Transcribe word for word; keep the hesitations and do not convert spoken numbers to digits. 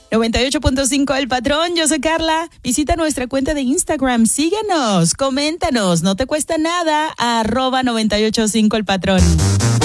noventa y ocho punto cinco El Patrón, yo soy Carla. Visita nuestra cuenta de Instagram, síguenos, coméntanos, no te cuesta nada, arroba noventa y ocho punto cinco El Patrón.